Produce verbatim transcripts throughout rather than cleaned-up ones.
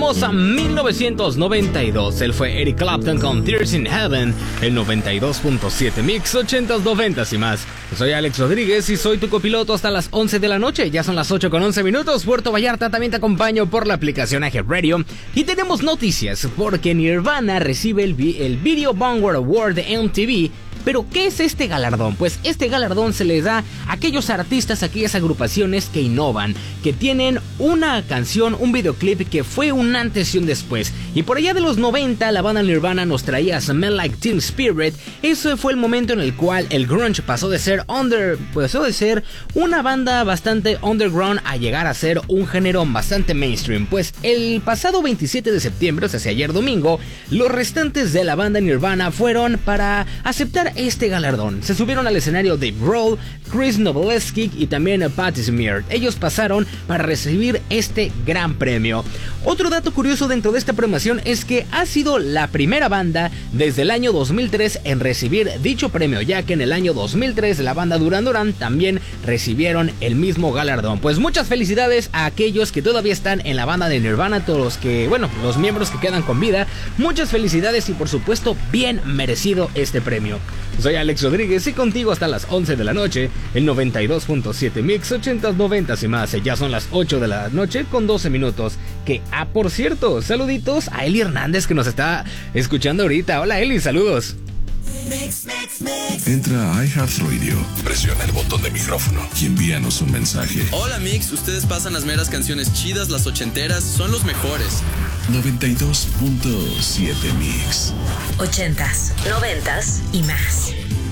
vamos a mil novecientos noventa y dos. Él fue Eric Clapton con Tears in Heaven, el noventa y dos punto siete Mix ochentas, noventas y más. Soy Alex Rodríguez y soy tu copiloto hasta las once de la noche. Ya son las ocho con once minutos. Puerto Vallarta, también te acompaño por la aplicación iHeartRadio. Y tenemos noticias porque Nirvana recibe el, el Video Vanguard Award de M T V. Pero, ¿qué es este galardón? Pues este galardón se le da a aquellos artistas, a aquellas agrupaciones que innovan, que tienen una canción, un videoclip que fue un antes y un después. Y por allá de los noventa, la banda Nirvana nos traía Smell Like Teen Spirit. Ese fue el momento en el cual el grunge pasó de ser under, pasó de ser una banda bastante underground a llegar a ser un género bastante mainstream. Pues el pasado veintisiete de septiembre, o sea, ayer domingo, los restantes de la banda Nirvana fueron para aceptar este galardón. Se subieron al escenario Dave Grohl, Chris Novoselic y también Patti Smith. Ellos pasaron para recibir este gran premio. Otro dato curioso dentro de esta premiación es que ha sido la primera banda desde el año dos mil tres en recibir dicho premio, ya que en el año dos mil tres la banda Duran Duran también recibieron el mismo galardón. Pues muchas felicidades a aquellos que todavía están en la banda de Nirvana, todos los que, bueno, los miembros que quedan con vida. Muchas felicidades y por supuesto bien merecido este premio. Soy Alex Rodríguez y contigo hasta las once de la noche, el noventa y dos punto siete Mix ochentas, noventas y más. Ya son las ocho de la noche con doce minutos. Que, ah, por cierto, saluditos a Eli Hernández que nos está escuchando ahorita. Hola Eli, saludos. Mix, mix, mix. Entra a iHeartRadio, presiona el botón de micrófono y envíanos un mensaje. Hola Mix, ustedes pasan las meras canciones chidas, las ochenteras, son los mejores. noventa y dos punto siete Mix. Ochentas, noventas y más.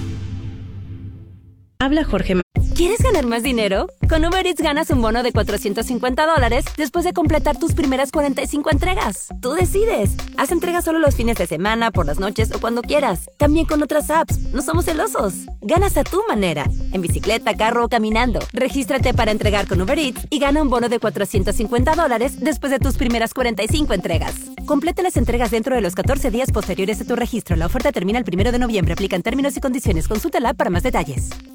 Habla Jorge. ¿Quieres ganar más dinero? Con Uber Eats ganas un bono de cuatrocientos cincuenta dólares después de completar tus primeras cuarenta y cinco entregas. Tú decides. Haz entregas solo los fines de semana, por las noches o cuando quieras. También con otras apps. No somos celosos. Ganas a tu manera. En bicicleta, carro o caminando. Regístrate para entregar con Uber Eats y gana un bono de cuatrocientos cincuenta dólares después de tus primeras cuarenta y cinco entregas. Completa las entregas dentro de los catorce días posteriores a tu registro. La oferta termina el primero de noviembre. Aplican términos y condiciones. Consúltala para más detalles.